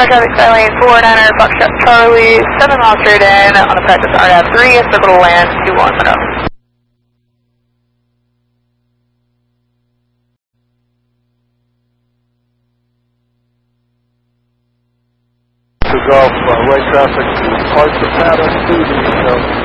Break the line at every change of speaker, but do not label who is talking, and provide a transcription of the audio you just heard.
traffic Skylane 49er, Foxtrot Charlie, 7 miles straight in on a practice RDAV 3, circle to land 21 Monroe.
Golf way traffic to parts of pattern 2